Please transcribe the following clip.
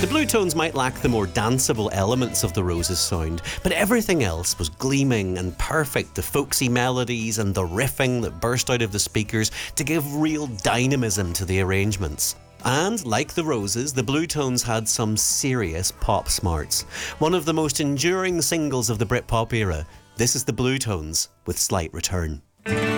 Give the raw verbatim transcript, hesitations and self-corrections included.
The Bluetones might lack the more danceable elements of the Roses sound, but everything else was gleaming and perfect. The folksy melodies and the riffing that burst out of the speakers to give real dynamism to the arrangements. And, like the Roses, the Bluetones had some serious pop smarts. One of the most enduring singles of the Britpop era. This is the Bluetones with Slight Return.